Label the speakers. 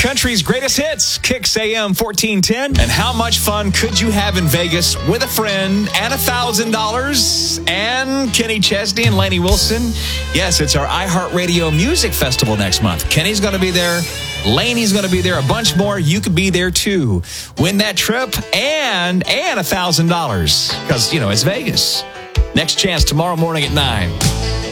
Speaker 1: country's greatest hits, Kicks AM 1410. And how much fun could you have in Vegas with a friend and $1,000 and Kenny Chesney and Lainey Wilson? Yes, it's our iHeartRadio Music Festival next month. Kenny's going to be there. Lainey's going to be there. A bunch more. You could be there too. Win that trip and $1,000 because, it's Vegas. Next chance tomorrow morning at 9.